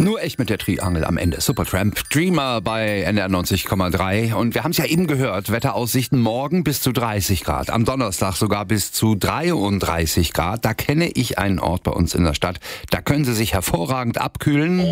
Nur echt mit der Triangel am Ende. Supertramp, Dreamer bei NDR 90,3. Und wir haben es ja eben gehört, Wetteraussichten morgen bis zu 30 Grad. Am Donnerstag sogar bis zu 33 Grad. Da kenne ich einen Ort bei uns in der Stadt. Da können Sie sich hervorragend abkühlen.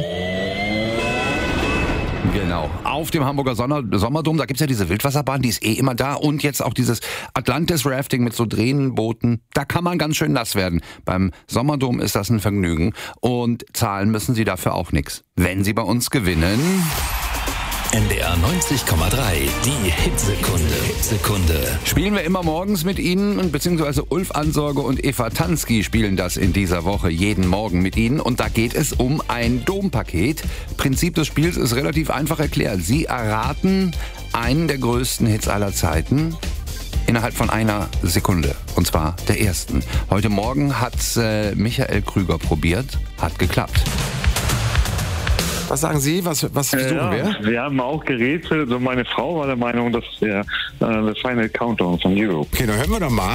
Genau, auf dem Hamburger Sommerdom, da gibt's ja diese Wildwasserbahn, die ist eh immer da. Und jetzt auch dieses Atlantis-Rafting mit so drehenden Booten. Da kann man ganz schön nass werden. Beim Sommerdom ist das ein Vergnügen. Und zahlen müssen Sie dafür auch nichts. Wenn Sie bei uns gewinnen... NDR 90,3, die Hitsekunde. Spielen wir immer morgens mit Ihnen, beziehungsweise Ulf Ansorge und Eva Tansky spielen das in dieser Woche jeden Morgen mit Ihnen. Und da geht es um ein Dompaket. Prinzip des Spiels ist relativ einfach erklärt. Sie erraten einen der größten Hits aller Zeiten innerhalb von einer Sekunde. Und zwar der ersten. Heute Morgen hat Michael Krüger probiert, hat geklappt. Was sagen Sie? Was versuchen wir? Wir haben auch gerätselt. Also meine Frau war der Meinung, das wäre The Final Countdown von Europe. Okay, dann hören wir doch mal.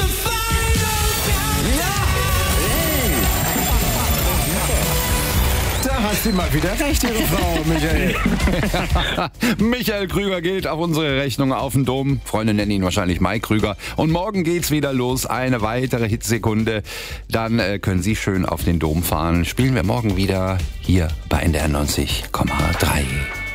Da hast du mal wieder recht, Ihre Frau, Michael. Michael Krüger gilt auf unsere Rechnung auf den Dom. Freunde nennen ihn wahrscheinlich Mike Krüger. Und morgen geht's wieder los. Eine weitere Hitsekunde. Dann können Sie schön auf den Dom fahren. Spielen wir morgen wieder hier bei NDR 90,3.